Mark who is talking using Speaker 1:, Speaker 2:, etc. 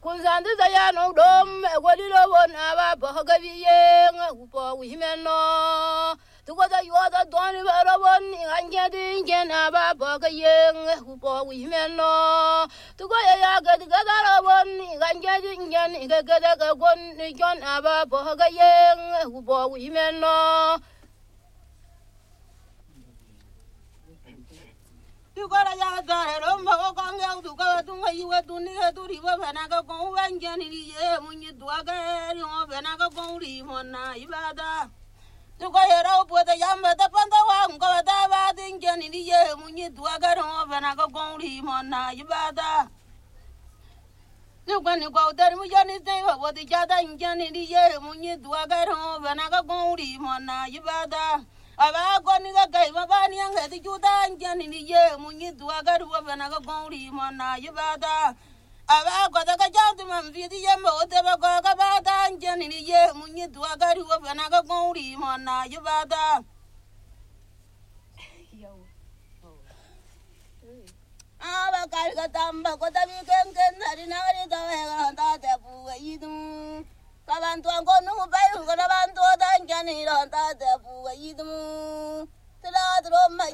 Speaker 1: Kunzandu zayano dom egolilo wona ba bohagabiye ngupo wimeno tukoza yoda doni baraboni anjedi ngena ba bogaye ngupo wimeno tukoya yaga digaraboni anjedi ngeni gagada goni jon aba bogaye ngupo wimeno tukara ya dare romba ko kanga tukara tunga yiwa tuniga turiba banaga ko wanjani ye munyi duaga ri o banaga ko ri mona ibada tukara opota yamba da panda wa ngo da ba dinjani ye munyi duaga ri o banaga ko ri mona ibada tukani ko dar mu jani te wa di jada injani ye munyi duaga ri o banaga ko ri mona ibada aba goni ga gai baba ni ang hedi juda njani ni ye munyi duaga ruwa bana ga gori mona yibada aba goda ga jantu man vidi ye mo de ba ga bada njani ni ye munyi duaga ruwa bana ga gori mona yibada aba kal ga tamba ko da mi ken ken hari na ri da ga ta te bu idum kabantu angko nungu bayu kana bantu dan jani ronta te bu idum tela tro